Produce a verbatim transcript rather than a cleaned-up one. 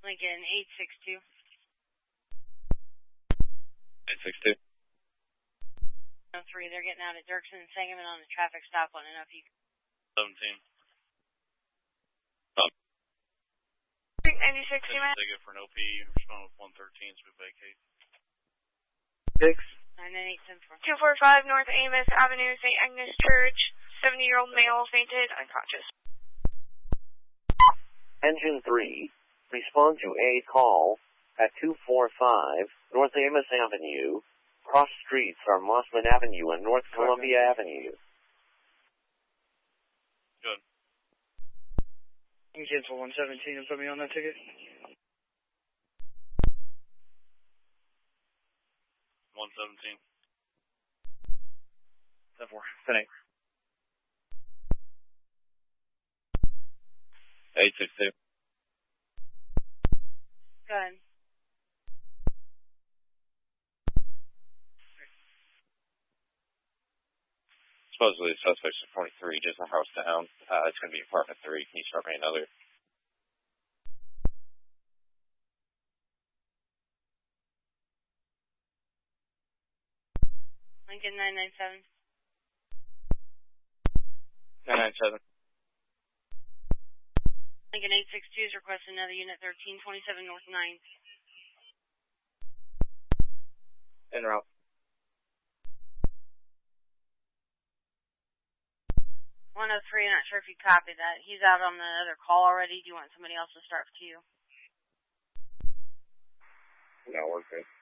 Lincoln eight six two. eight six two. oh three, they're getting out at Dirksen and Sangamon on the traffic stop. Wanting to know if you seventeen. Um. ninety-six, you Take it for an O P. Respond with one thirteen, so we vacate. Six. nine nine eight seven four. two forty-five North Amos Avenue, Saint Agnes Church. seventy-year-old male fainted, unconscious. Engine three, respond to a call at two forty-five North Amos Avenue. Cross streets are Mossman Avenue and North Columbia Avenue. Good. You can cancel one seventeen and put me on that ticket. one seventeen. seven four. ten eight. eight six two. Go ahead. Supposedly the suspect's at forty-three, just a house down. Uh, it's going to be apartment three. Can you start me another? Lincoln nine nine seven. nine nine seven. Lincoln eight six two is requesting another unit thirteen twenty-seven North nine. En route. one oh three, I'm not sure if you copied that. He's out on the other call already. Do you want somebody else to start with you? No, we're good.